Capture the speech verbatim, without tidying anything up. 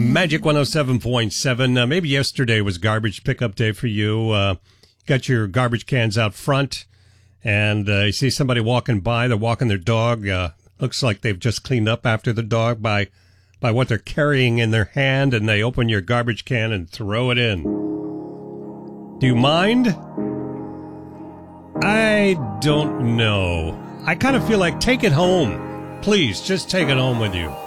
Magic one oh seven point seven. Uh, maybe yesterday was garbage pickup day for you. Uh, got your garbage cans out front, and uh, you see somebody walking by. They're walking their dog. Uh, looks like they've just cleaned up after the dog by by what they're carrying in their hand, and they open your garbage can and throw it in. Do you mind? I don't know. I kind of feel like take it home. Please, just take it home with you.